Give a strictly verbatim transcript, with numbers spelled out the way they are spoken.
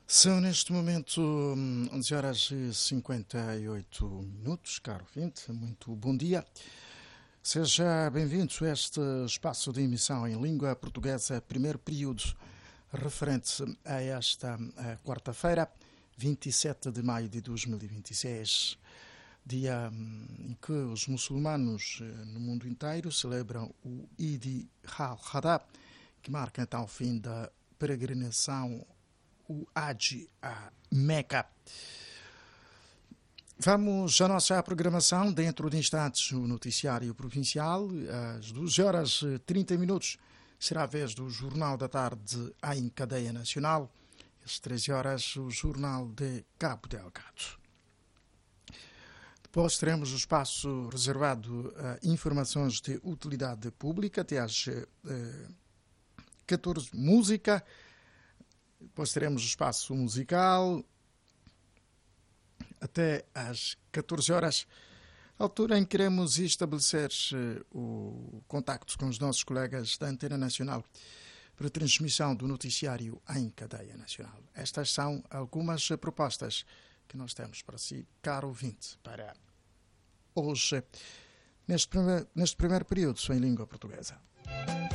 São neste momento hum, onze horas e cinquenta e oito minutos, caro ouvinte, muito bom dia. Seja bem-vindo a este espaço de emissão em língua portuguesa, primeiro período, referente a esta a quarta-feira, vinte e sete de maio de dois mil e vinte e seis, dia hum, em que os muçulmanos eh, no mundo inteiro celebram o Eid al-Adha, que marca então o fim da peregrinação, o Hajj a Meca. Vamos à nossa programação. Dentro de instantes, o noticiário provincial. Às doze horas e trinta minutos será a vez do Jornal da Tarde em cadeia nacional. Às treze horas, o Jornal de Cabo Delgado. Depois teremos o espaço reservado a informações de utilidade pública até às eh, catorze, música. Depois teremos o espaço musical até às catorze horas, altura em que queremos estabelecer uh, o contacto com os nossos colegas da Antena Nacional para a transmissão do noticiário em cadeia nacional. Estas são algumas propostas que nós temos para si, caro ouvinte, para hoje, neste primeiro, neste primeiro período em língua portuguesa.